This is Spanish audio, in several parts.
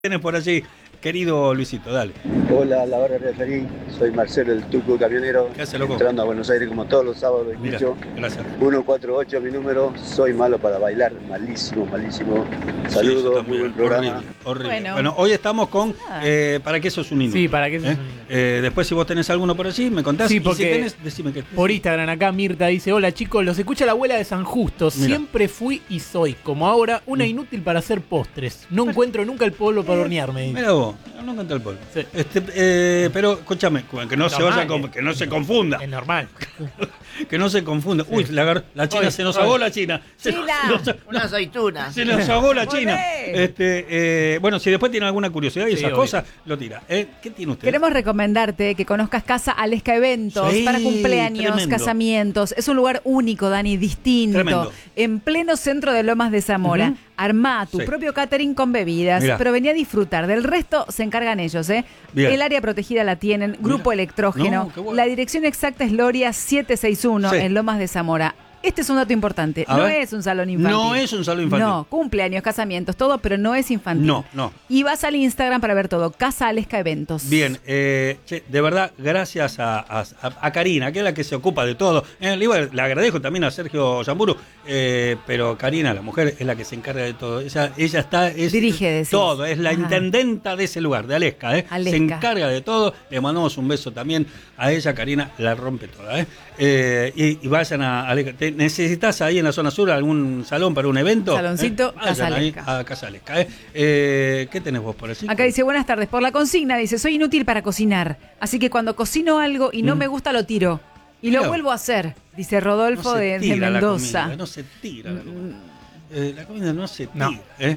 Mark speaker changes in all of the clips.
Speaker 1: Tienes por allí, querido Luisito, dale.
Speaker 2: Hola, la hora referí, soy Marcelo, el Tuco camionero,
Speaker 1: ¿Qué hace, loco?
Speaker 2: entrando a Buenos Aires como todos los sábados.
Speaker 1: Mira, gracias.
Speaker 2: 148 mi número, soy malo para bailar, malísimo. Saludos,
Speaker 1: Sí,
Speaker 2: muy buen programa.
Speaker 1: Horrible. Bueno, hoy estamos con ¿para qué sos un inútil?
Speaker 3: Sí, ¿para qué sos un inútil?
Speaker 1: Después si vos tenés alguno por allí, me contás.
Speaker 3: Sí,
Speaker 1: y
Speaker 3: porque
Speaker 1: si tenés, decime que...
Speaker 3: por Instagram acá Mirta dice: hola chicos, los escucha la abuela de San Justo.
Speaker 1: Mira.
Speaker 3: Siempre fui y soy, como ahora, una inútil para hacer postres. No encuentro nunca el polvo para hornearme.
Speaker 1: Mira vos, no canta el polvo.
Speaker 3: Sí.
Speaker 1: Pero escúchame, que no se vaya, que no se confunda.
Speaker 3: Es normal.
Speaker 1: Que no se confunda. Uy, la China
Speaker 3: Oye,
Speaker 1: se nos ahogó la China.
Speaker 4: Una aceituna.
Speaker 1: Se nos ahogó la
Speaker 4: Muy
Speaker 1: China. Bueno, si después tiene alguna curiosidad y
Speaker 3: Sí,
Speaker 1: esas
Speaker 3: obvio.
Speaker 1: cosas, lo tira. ¿Qué tiene usted?
Speaker 5: Queremos recomendarte que conozcas Casa Aleska Eventos
Speaker 1: Sí,
Speaker 5: para cumpleaños,
Speaker 1: tremendo.
Speaker 5: casamientos. Es un lugar único, Dani, distinto.
Speaker 1: Tremendo.
Speaker 5: En pleno centro de Lomas de Zamora.
Speaker 1: Ujú.
Speaker 5: Armá tu
Speaker 1: Sí.
Speaker 5: propio catering con bebidas,
Speaker 1: Mirá.
Speaker 5: pero vení a disfrutar. Del resto se encargan ellos, ¿eh?
Speaker 1: Bien.
Speaker 5: El área protegida la tienen, grupo
Speaker 1: Mirá.
Speaker 5: electrógeno.
Speaker 1: No, qué bueno.
Speaker 5: La dirección exacta es Loria 761
Speaker 1: Sí.
Speaker 5: en Lomas de Zamora. Este es un dato importante.
Speaker 1: A
Speaker 5: No
Speaker 1: ver.
Speaker 5: es un salón infantil.
Speaker 1: No es un salón infantil.
Speaker 5: No, cumpleaños, casamientos, todo, pero no es infantil.
Speaker 1: No.
Speaker 5: Y vas al Instagram para ver todo. Casa Aleska Eventos.
Speaker 1: Bien, de verdad, gracias a Karina, que es la que se ocupa de todo. Le agradezco también a Sergio Yamburu, pero Karina, la mujer, es la que se encarga de todo. Ella
Speaker 5: Dirige, decís.
Speaker 1: todo, es la
Speaker 5: Ajá.
Speaker 1: intendenta de ese lugar, de Aleska. Se
Speaker 5: Aleska.
Speaker 1: encarga de todo. Le mandamos un beso también a ella, Karina, la rompe toda. Y vayan a Aleska. ¿Necesitas ahí en la zona sur algún salón para un evento?
Speaker 5: Saloncito,
Speaker 1: Vayan
Speaker 5: Casa
Speaker 1: ahí
Speaker 5: Aleska.
Speaker 1: a Casa Aleska. ¿Qué tenés vos por allí?
Speaker 5: Acá dice, buenas tardes, por la consigna, dice, soy inútil para cocinar, así que cuando cocino algo y no me gusta lo tiro. Y
Speaker 1: Mirá.
Speaker 5: lo vuelvo a hacer, dice Rodolfo
Speaker 1: No se
Speaker 5: de
Speaker 1: tira la
Speaker 5: Mendoza.
Speaker 1: comida, no se tira la comida. La comida no se tira.
Speaker 3: No.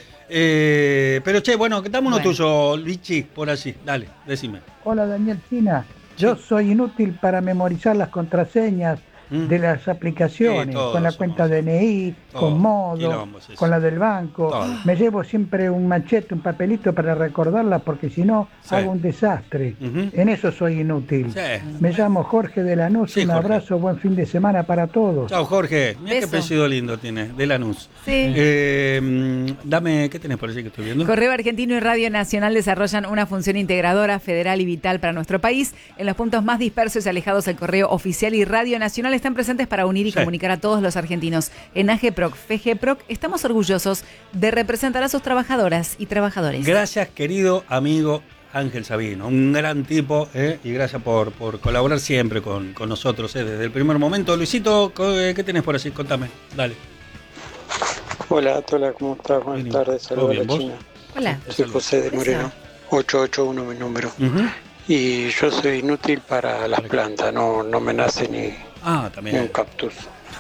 Speaker 1: Pero che, bueno, dame uno
Speaker 5: Bueno.
Speaker 1: tuyo, Lichi, por allí. Dale, decime.
Speaker 6: Hola Daniel China, yo soy inútil para memorizar las contraseñas de las aplicaciones,
Speaker 1: Sí, todos
Speaker 6: con la
Speaker 1: somos.
Speaker 6: cuenta DNI,
Speaker 1: Todos.
Speaker 6: con Modo,
Speaker 1: Quilombo, sí,
Speaker 6: con
Speaker 1: sí.
Speaker 6: la del banco.
Speaker 1: Todos.
Speaker 6: Me llevo siempre un machete, un papelito para recordarla porque si no
Speaker 1: Sí.
Speaker 6: hago un desastre.
Speaker 1: Ujú.
Speaker 6: En eso soy inútil.
Speaker 1: Sí.
Speaker 6: Me llamo Jorge de Lanús,
Speaker 1: Sí,
Speaker 6: un
Speaker 1: Jorge.
Speaker 6: abrazo, buen fin de semana para todos.
Speaker 1: Chao, Jorge. Mira qué
Speaker 5: Beso.
Speaker 1: apellido lindo tiene, de Lanús.
Speaker 5: Sí.
Speaker 1: Dame, ¿qué tenés por allí que estoy viendo?
Speaker 5: Correo Argentino y Radio Nacional desarrollan una función integradora, federal y vital para nuestro país. En los puntos más dispersos y alejados, el Correo Oficial y Radio Nacional están presentes para unir y
Speaker 1: Sí.
Speaker 5: comunicar a todos los argentinos. En AGPROC, FGPROC, estamos orgullosos de representar a sus trabajadoras y trabajadores.
Speaker 1: Gracias, querido amigo Ángel Sabino, un gran tipo, y gracias por colaborar siempre con nosotros desde el primer momento. Luisito, ¿qué tenés por allí? Contame, dale.
Speaker 7: Hola, Tola, ¿cómo estás? Buenas
Speaker 1: Bien.
Speaker 7: tardes,
Speaker 1: ¿Todo
Speaker 7: saludos a
Speaker 1: bien,
Speaker 7: la
Speaker 1: vos?
Speaker 7: China.
Speaker 5: Hola.
Speaker 7: Soy José de Moreno, 881 mi número.
Speaker 1: Ujú.
Speaker 7: Y yo soy inútil para las plantas, no me nace ni un
Speaker 1: También.
Speaker 7: cactus.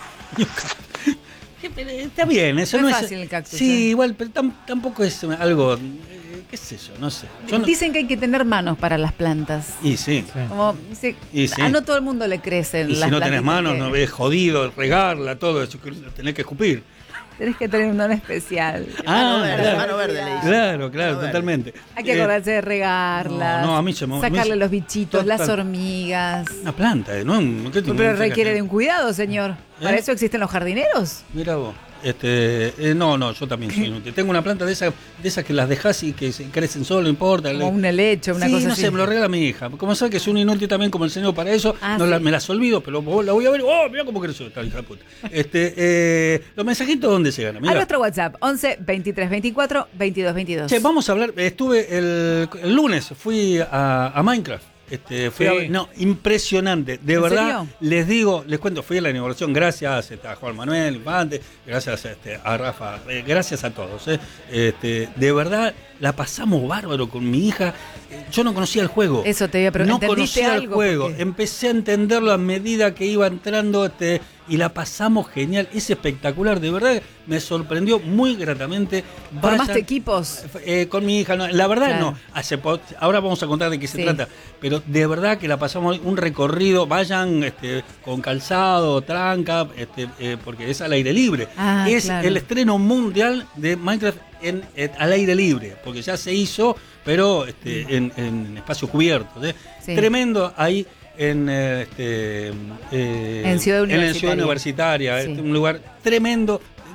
Speaker 1: Está bien, eso
Speaker 5: No
Speaker 1: no
Speaker 5: es
Speaker 1: es
Speaker 5: fácil el cactus,
Speaker 1: Sí, igual, pero tampoco es algo, qué sé yo, no sé. Yo no-
Speaker 5: Dicen que hay que tener manos para las plantas.
Speaker 1: Y sí.
Speaker 5: Como, dice,
Speaker 1: Y sí.
Speaker 5: a no todo el mundo le crecen
Speaker 1: Y si
Speaker 5: las
Speaker 1: no tenés
Speaker 5: plantitas
Speaker 1: manos,
Speaker 5: que-
Speaker 1: no es jodido regarla, todo eso, que tenés que escupir.
Speaker 5: Tenés que tener un don especial.
Speaker 4: Mano verde,
Speaker 1: claro.
Speaker 4: mano verde le dicen.
Speaker 1: Claro,
Speaker 4: Mano verde.
Speaker 1: totalmente.
Speaker 5: Hay que acordarse de regarlas,
Speaker 1: no, a mí se me-
Speaker 5: sacarle
Speaker 1: me-
Speaker 5: los bichitos,
Speaker 1: total.
Speaker 5: las hormigas.
Speaker 1: Una planta, ¿no? ¿Qué te-
Speaker 5: Pero requiere de un cuidado, señor. Para eso existen los jardineros.
Speaker 1: Mira vos. No, yo también soy inútil. Tengo una planta de esas que las dejás y que crecen solo, no importa.
Speaker 5: Como un helecho, una
Speaker 1: sí,
Speaker 5: cosa
Speaker 1: no
Speaker 5: así.
Speaker 1: sé, me lo regala mi hija. Como sabe que soy un inútil también como el señor para eso,
Speaker 5: Ah,
Speaker 1: no
Speaker 5: sí.
Speaker 1: me las olvido, pero la voy a ver. ¡Oh, mira cómo creció esta hija de puta! Los mensajitos, ¿dónde se ganan?
Speaker 5: A
Speaker 1: Mirá.
Speaker 5: nuestro WhatsApp, 11 23 24 22 22.
Speaker 1: Che, vamos a hablar. Estuve el lunes, fui a Minecraft. Fui
Speaker 3: Sí.
Speaker 1: a ver- no, impresionante. De
Speaker 5: ¿En
Speaker 1: verdad,
Speaker 5: serio?
Speaker 1: les cuento, fui a la inauguración. Gracias a Juan Manuel Infante, gracias a Rafa, gracias a todos. De verdad, la pasamos bárbaro con mi hija. Yo no conocía el juego.
Speaker 5: Eso te iba a preguntar.
Speaker 1: No
Speaker 5: ¿Entendiste
Speaker 1: conocía el
Speaker 5: algo?
Speaker 1: juego.
Speaker 5: Porque-
Speaker 1: Empecé a entenderlo a medida que iba entrando y la pasamos genial. Es espectacular, de verdad me sorprendió muy gratamente.
Speaker 5: ¿Formaste
Speaker 1: Vayan-
Speaker 5: equipos?
Speaker 1: con mi hija, no, la verdad
Speaker 5: Claro.
Speaker 1: no. Ahora vamos a contar de qué se
Speaker 5: Sí.
Speaker 1: trata, pero de verdad que la pasamos un recorrido. Vayan con calzado, tranca, porque es al aire libre.
Speaker 5: Ah,
Speaker 1: es
Speaker 5: claro.
Speaker 1: el estreno mundial de Minecraft al aire libre, porque ya se hizo, pero en espacios cubiertos.
Speaker 5: Sí.
Speaker 1: Tremendo ahí en
Speaker 5: Ciudad
Speaker 1: en la ciudad universitaria,
Speaker 5: Sí.
Speaker 1: un lugar tremendo.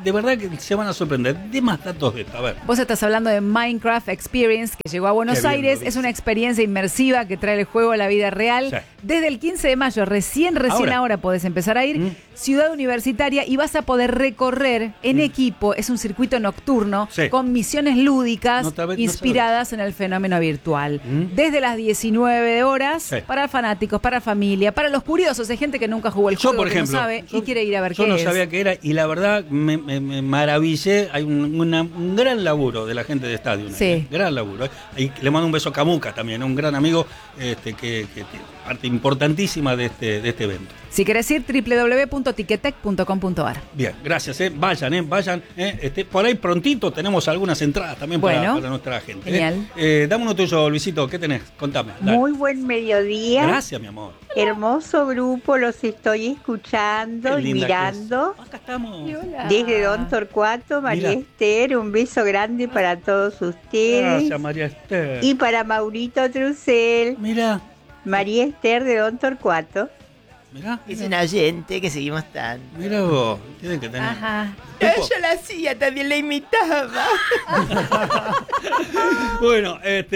Speaker 1: de verdad que se van a sorprender. De más datos de esto, a ver.
Speaker 5: Vos estás hablando de Minecraft Experience, que llegó a Buenos
Speaker 1: Qué bien,
Speaker 5: Aires.
Speaker 1: lo
Speaker 5: Es una experiencia inmersiva que trae el juego a la vida real.
Speaker 1: Sí.
Speaker 5: Desde el 15 de mayo, recién ahora podés empezar a ir. Ciudad Universitaria, y vas a poder recorrer en equipo. Es un circuito nocturno
Speaker 1: Sí.
Speaker 5: con misiones lúdicas
Speaker 1: No
Speaker 5: inspiradas en el fenómeno virtual. Desde las 19 horas,
Speaker 1: Sí.
Speaker 5: para fanáticos, para familia, para los curiosos. Hay gente que nunca jugó el juego,
Speaker 1: Yo, por
Speaker 5: que
Speaker 1: ejemplo,
Speaker 5: no sabe y quiere ir a ver qué
Speaker 1: yo no
Speaker 5: es.
Speaker 1: sabía qué era y la verdad me maravillé. Hay un gran laburo de la gente de Estadio.
Speaker 5: Sí.
Speaker 1: Gran laburo. Y le mando un beso a Camuca también, un gran amigo que tiene parte importantísima de este evento.
Speaker 5: Si querés ir, www.tiquetec.com.ar.
Speaker 1: Bien, gracias. Vayan. Por ahí prontito tenemos algunas entradas también para nuestra gente.
Speaker 5: Genial.
Speaker 1: Dame uno tuyo, Luisito. ¿Qué tenés? Contame. Dale.
Speaker 8: Muy buen mediodía.
Speaker 1: Gracias, mi amor.
Speaker 8: Hermoso grupo, los estoy escuchando
Speaker 1: Qué
Speaker 8: y
Speaker 1: linda
Speaker 8: mirando.
Speaker 1: Acá estamos.
Speaker 8: Desde Don Torcuato, María
Speaker 1: Mira.
Speaker 8: Esther, un beso grande para todos ustedes.
Speaker 1: Gracias, María Esther.
Speaker 8: Y para Maurito Trucel,
Speaker 1: Mira.
Speaker 8: María Esther de Don Torcuato.
Speaker 1: Mirá.
Speaker 4: Es un oyente que seguimos tanto.
Speaker 1: Mira vos. Tienen que tener.
Speaker 5: Ajá.
Speaker 4: Yo la hacía, también la imitaba.
Speaker 1: Bueno,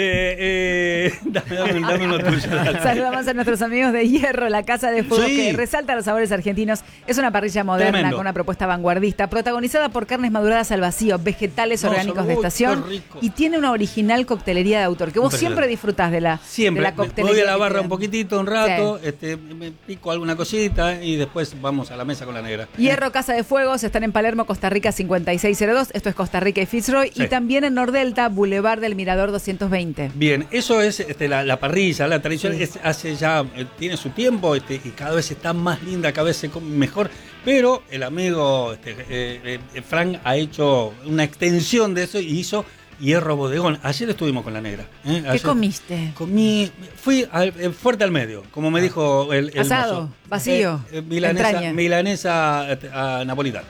Speaker 1: dame uno tuyo. Dale.
Speaker 5: Saludamos a nuestros amigos de Hierro, la casa de fuego
Speaker 1: Sí.
Speaker 5: que resalta los sabores argentinos. Es una parrilla moderna
Speaker 1: Tremendo.
Speaker 5: con una propuesta vanguardista, protagonizada por carnes maduradas al vacío, vegetales orgánicos de
Speaker 1: uy,
Speaker 5: estación
Speaker 1: qué rico.
Speaker 5: y tiene una original coctelería de autor que vos
Speaker 1: Impresionante.
Speaker 5: siempre disfrutás de la
Speaker 1: Siempre.
Speaker 5: de la
Speaker 1: Me
Speaker 5: coctelería.
Speaker 1: voy a la
Speaker 5: que
Speaker 1: barra
Speaker 5: te
Speaker 1: un
Speaker 5: dan.
Speaker 1: poquitito, un rato, me pico alguna cosita y después vamos a la mesa con la negra.
Speaker 5: Hierro, Casa de Fuegos, están en Palermo, Costa Rica 5602, esto es Costa Rica y Fitzroy,
Speaker 1: Sí.
Speaker 5: y también en Nordelta, Boulevard del Mirador 220.
Speaker 1: Bien, eso es la parrilla, la tradición, hace ya, tiene su tiempo y cada vez está más linda, cada vez se come mejor, pero el amigo Frank ha hecho una extensión de eso y hizo Hierro Bodegón. Ayer estuvimos con la negra.
Speaker 5: ¿Qué
Speaker 1: Ayer
Speaker 5: comiste?
Speaker 1: Fui fuerte al medio, como me dijo el
Speaker 5: Asado,
Speaker 1: mozo.
Speaker 5: vacío, entraña.
Speaker 1: Milanesa napolitana.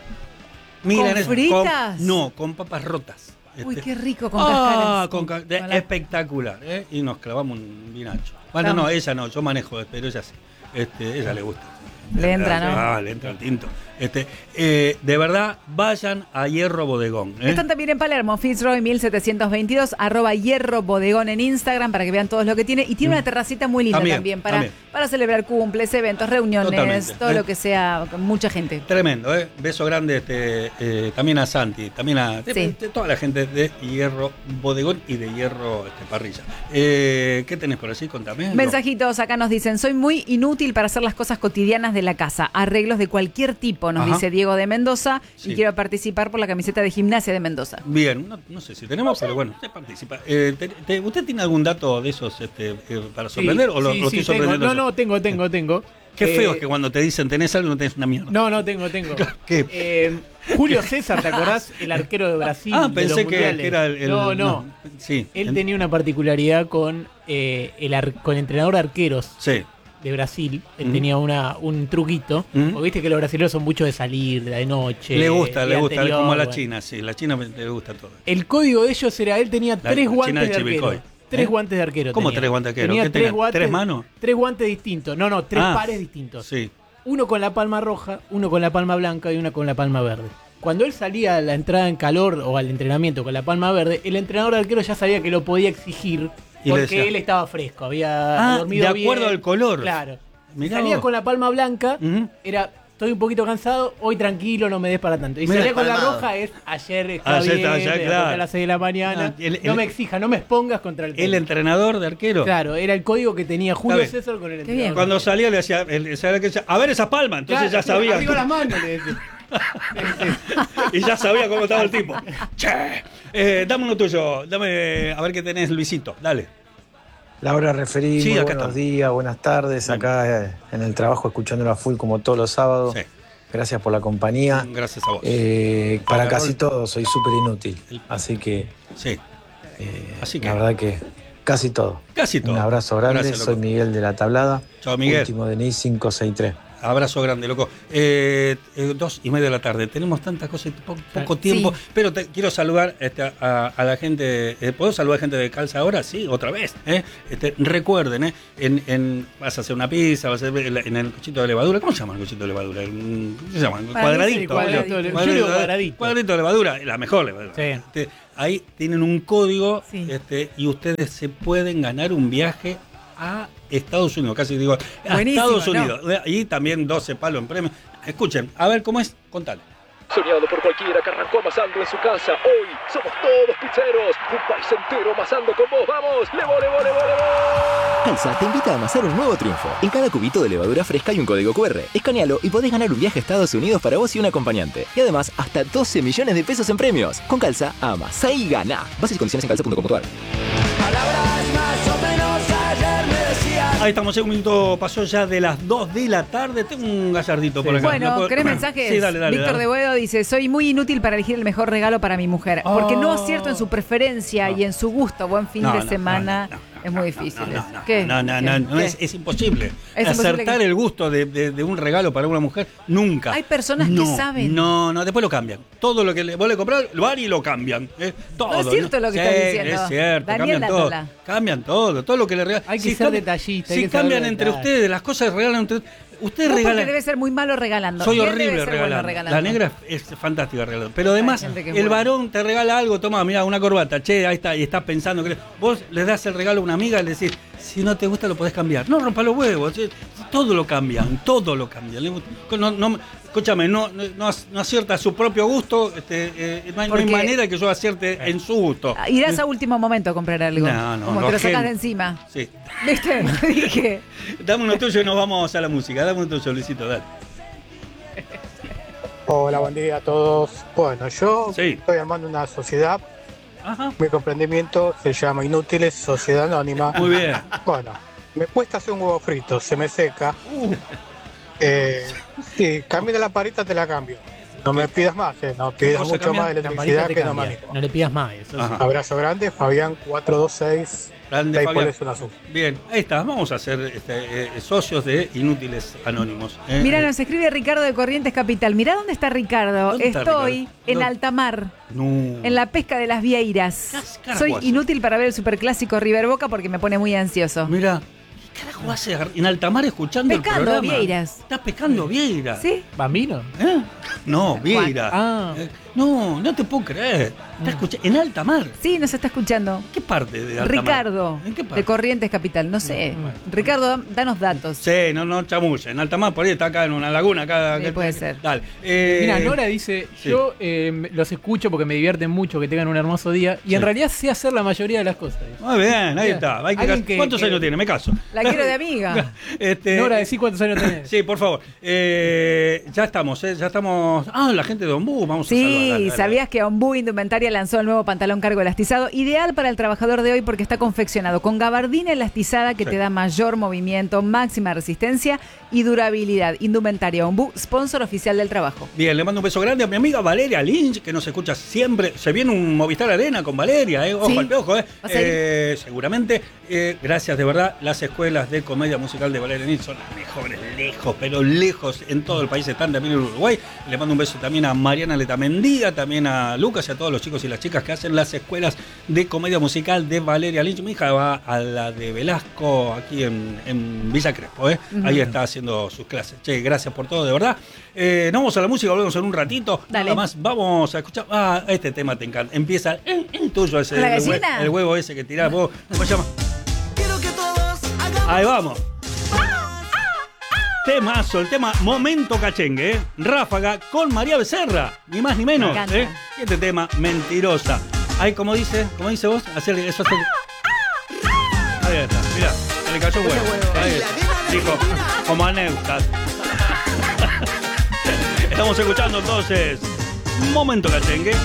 Speaker 5: fritas?
Speaker 1: Con papas rotas.
Speaker 5: Uy, qué rico con cascaras.
Speaker 1: Espectacular. Y nos clavamos un vinacho. Bueno,
Speaker 5: Vamos.
Speaker 1: no, ella no, yo manejo, pero ella sí. Ella le gusta.
Speaker 5: Le entra, ¿no?
Speaker 1: Le entra el tinto. De verdad, vayan a Hierro Bodegón.
Speaker 5: Están también en Palermo, Fitzroy 1722, @Hierro Bodegón en Instagram para que vean todo lo que tiene. Y tiene una terracita muy linda también para celebrar cumples, eventos, reuniones,
Speaker 1: Totalmente,
Speaker 5: todo lo que sea, con mucha gente.
Speaker 1: Tremendo, beso grande también a Santi, también a toda la gente de Hierro Bodegón y de Hierro Parrilla. ¿Qué tenés por allí? Contame.
Speaker 5: Mensajitos acá nos dicen: soy muy inútil para hacer las cosas cotidianas de la casa, arreglos de cualquier tipo, nos dice Diego de Mendoza, y quiero participar por la camiseta de Gimnasia de Mendoza.
Speaker 1: Bien, no sé si tenemos, pero bueno, usted participa. ¿Usted tiene algún dato de esos para sorprender o lo estoy sorprendiendo?
Speaker 3: No, tengo.
Speaker 1: Qué feo es que cuando te dicen tenés algo no tenés una mierda.
Speaker 3: No, tengo.
Speaker 1: ¿Qué?
Speaker 3: Julio César, ¿te acordás? El arquero de Brasil.
Speaker 1: Pensé
Speaker 3: de
Speaker 1: que
Speaker 3: los
Speaker 1: era el...
Speaker 3: No.
Speaker 1: Sí.
Speaker 3: Él tenía una particularidad con el entrenador de arqueros.
Speaker 1: Sí.
Speaker 3: De Brasil, él tenía un truquito, porque viste que los brasileños son mucho de salir, de noche.
Speaker 1: Le gusta,
Speaker 3: anterior,
Speaker 1: como a la China, sí, la China le gusta todo.
Speaker 3: El código de ellos era, él tenía tres guantes de
Speaker 1: Chivilcoy.
Speaker 3: arquero. Tres guantes de arquero.
Speaker 1: ¿Cómo
Speaker 3: tenía.
Speaker 1: tres guantes de arquero?
Speaker 3: Tenía
Speaker 1: ¿Qué
Speaker 3: tres
Speaker 1: tenía?
Speaker 3: guantes.
Speaker 1: ¿Tres manos?
Speaker 3: Tres guantes distintos. No, tres pares distintos.
Speaker 1: Sí.
Speaker 3: Uno con la palma roja, uno con la palma blanca y uno con la palma verde. Cuando él salía a la entrada en calor o al entrenamiento con la palma verde, el entrenador de arquero ya sabía que lo podía exigir porque él estaba fresco, había dormido bien.
Speaker 1: De acuerdo al color.
Speaker 3: Claro.
Speaker 1: Mirá
Speaker 3: Salía
Speaker 1: vos.
Speaker 3: con la palma blanca, era estoy un poquito cansado, hoy tranquilo, no me des para tanto. Y
Speaker 1: Mirá,
Speaker 3: salía con la
Speaker 4: palmado.
Speaker 3: roja, ayer está bien,
Speaker 1: claro.
Speaker 3: a las 6 de la mañana. No me exija, no me expongas contra el
Speaker 1: ¿El entrenador de arquero?
Speaker 3: Claro, era el código que tenía Julio
Speaker 1: Está bien.
Speaker 3: César con el
Speaker 5: Qué
Speaker 3: entrenador.
Speaker 5: bien.
Speaker 1: Cuando salía le decía, a ver esa palma, entonces
Speaker 3: Claro,
Speaker 1: ya sabía.
Speaker 3: Arriba las manos, le decía.
Speaker 1: Y ya sabía cómo estaba el tipo. Che. Dame uno tuyo, dame a ver qué tenés, Luisito, dale.
Speaker 9: Laura Referí,
Speaker 1: Sí,
Speaker 9: muy
Speaker 1: acá
Speaker 9: buenos
Speaker 1: estamos.
Speaker 9: días, buenas tardes, acá en el trabajo escuchándolo a full como todos los sábados.
Speaker 1: Sí.
Speaker 9: Gracias por la compañía.
Speaker 1: Gracias a vos.
Speaker 9: Para casi todo soy súper inútil, así que,
Speaker 1: Sí. Así que
Speaker 9: la verdad que casi todo.
Speaker 1: casi todo.
Speaker 9: Un abrazo grande,
Speaker 1: Gracias, loco.
Speaker 9: soy Miguel de La Tablada,
Speaker 1: Chao, Miguel.
Speaker 9: último DNI 563.
Speaker 1: Abrazo grande, loco. 2:30 de la tarde. Tenemos tantas cosas, poco tiempo. Sí. Pero quiero saludar a la gente. ¿Puedo saludar a gente de Calza ahora? Sí, otra vez. Recuerden, vas a hacer una pizza, vas a hacer en el cochito de levadura. ¿Cómo se llama el cochito de levadura? ¿Cómo se llama? Cuadradito. Cuadradito de levadura. La mejor levadura. Sí. Ahí tienen un código y ustedes se pueden ganar un viaje a Estados Unidos, casi digo, a buenísimo, Estados Unidos. ¿No? Y también 12 palos en premio. Escuchen, a ver cómo es, contale.
Speaker 10: Soñado por cualquiera que arrancó amasando en su casa. Hoy somos todos pizzeros. Un país entero amasando con vos. ¡Vamos! ¡Levo, levo, levo, levo!
Speaker 11: Calza te invita a amasar un nuevo triunfo. En cada cubito de levadura fresca hay un código QR. Escanealo y podés ganar un viaje a Estados Unidos para vos y un acompañante. Y además, hasta 12 millones de pesos en premios. Con Calza, amasá y ganá. Bases y condiciones en calza.com.ar.
Speaker 12: Palabras más o menos ayer me decías.
Speaker 1: Ahí estamos, un minuto pasó ya de las 2 de la tarde. Tengo un gallardito por acá.
Speaker 5: Bueno, ¿querés mensajes?
Speaker 1: Sí, dale.
Speaker 5: Víctor de Boedo dice: soy muy inútil para elegir el mejor regalo para mi mujer. Porque no acierto en su preferencia y en su gusto. Buen fin de semana. Es muy difícil. ¿Qué?
Speaker 1: Es imposible. Acertar el gusto de un regalo para una mujer, nunca.
Speaker 5: Hay personas que saben.
Speaker 1: No, después lo cambian. Todo lo que vos le comprás, lo van y lo cambian. Todo.
Speaker 5: No es cierto lo que estás diciendo.
Speaker 1: Es cierto, cambian todo. Todo lo que le regalan.
Speaker 3: Hay que ser detallista.
Speaker 1: Si cambian entre ustedes, las cosas regalan entre ustedes regalan.
Speaker 5: Porque debe ser muy malo regalando.
Speaker 1: Soy horrible regalando. La negra es fantástica regalando. Pero además, el varón te regala algo, toma, mira, una corbata, ahí está, y estás pensando que vos le das el regalo a una amiga y le decís, si no te gusta lo podés cambiar. No rompa los huevos, todo lo cambian. Escúchame, no acierta a su propio gusto, no hay manera que yo acierte en su gusto.
Speaker 5: Irás a último momento a comprar algo.
Speaker 1: No.
Speaker 5: Como te lo sacas de encima.
Speaker 1: Sí.
Speaker 5: ¿Viste? Dije.
Speaker 1: Dame uno tuyo y nos vamos a la música. Dame uno tuyo, Luisito, dale.
Speaker 13: Hola, buen día a todos. Bueno, yo estoy armando una sociedad.
Speaker 1: Ajá.
Speaker 13: Mi emprendimiento se llama Inútiles Sociedad Anónima.
Speaker 1: Muy bien.
Speaker 13: Bueno, me cuesta hacer un huevo frito, se me seca. Sí, cambia la parita, te la cambio. No me pidas más, no pidas mucho más de electricidad que no manejo.
Speaker 3: No le pidas más, eso sí.
Speaker 13: Abrazo grande, Fabián 426.
Speaker 1: Grande, Fabián. Bien, ahí está, vamos a ser socios de Inútiles Anónimos.
Speaker 5: Mira, nos escribe Ricardo de Corrientes Capital. Mirá dónde está Ricardo. Estoy en alta mar. En la pesca de las Vieiras. Soy inútil para ver el superclásico River Boca porque me pone muy ansioso.
Speaker 1: Mira. ¿Qué carajo hace en alta mar escuchando
Speaker 5: pescando
Speaker 1: el programa?
Speaker 5: Vieiras.
Speaker 1: ¿Estás pescando Vieiras?
Speaker 5: ¿Sí?
Speaker 3: ¿Bambino?
Speaker 1: No, Vieiras. No te puedo creer. ¿Estás escuchando en alta mar?
Speaker 5: Sí, nos está escuchando.
Speaker 1: ¿Qué parte de alta
Speaker 5: Ricardo,
Speaker 1: mar? ¿En qué parte?
Speaker 5: De Corrientes Capital, no sé. Ricardo, danos datos.
Speaker 1: Sí, no chamulle. En alta mar, por ahí está acá en una laguna. Acá,
Speaker 5: sí, puede ser.
Speaker 1: Dale.
Speaker 3: Mira, Nora dice, yo los escucho porque me divierten mucho, que tengan un hermoso día. Y en realidad sé hacer la mayoría de las cosas.
Speaker 1: Muy bien, ahí está. ¿Cuántos años tiene? Me caso.
Speaker 5: La quiero de amiga.
Speaker 3: Nora, decí cuántos años tenés.
Speaker 1: Sí, por favor. Ya estamos. La gente de Ombú, vamos a saludar.
Speaker 5: Sí, ¿sabías que Ombú Indumentaria lanzó el nuevo pantalón cargo elastizado? Ideal para el trabajador de hoy porque está confeccionado con gabardina elastizada que te da mayor movimiento, máxima resistencia y durabilidad. Indumentaria Ombú, sponsor oficial del trabajo.
Speaker 1: Bien, le mando un beso grande a mi amiga Valeria Lynch, que nos escucha siempre. Se viene un Movistar Arena con Valeria, ojo al piojo, seguramente. Gracias, de verdad. Las escuelas de comedia musical de Valeria Lynch son las mejores, lejos, en todo el país, están también en Uruguay. Le mando un beso también a Mariana Letamendía, también a Lucas y a todos los chicos y las chicas que hacen las escuelas de comedia musical de Valeria Lynch. Mi hija va a la de Velasco aquí en Villa Crespo, Ahí está haciendo sus clases. Che, gracias por todo, de verdad. Nos vamos a la música, volvemos en un ratito.
Speaker 5: Dale.
Speaker 1: Nada más, vamos a escuchar. Este tema te encanta. Empieza el tuyo, ese el huevo ese que tirás vos. ¿Cómo se llama?
Speaker 12: Quiero que todos hagamos.
Speaker 1: Ahí vamos. Temazo, el tema Momento Cachengue, Ráfaga con María Becerra, ni más ni menos. Este tema, Mentirosa. Ahí, como dice vos, hacerle eso. Ahí está, mirá, se le cayó un huevo. Ahí dijo, como anécdota. Estamos escuchando entonces Momento Cachengue.